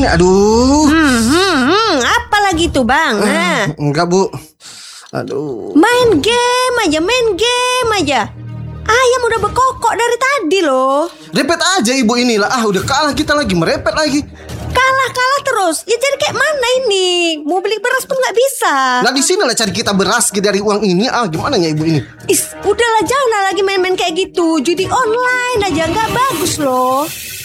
ini? Aduh. Apa lagi tuh bang? Enggak Bu. Aduh. Main game aja. Ayam udah berkokok dari tadi loh. Repet aja ibu inilah. Udah kalah kita lagi merepet lagi. Kalah terus. Ya jadi kayak mana ini? Mau beli beras pun nggak bisa. Nah di sini lah cari kita beras dari uang ini. Gimana ya ibu ini? Udahlah jangan lagi main-main kayak gitu. Judi online aja nggak bagus loh.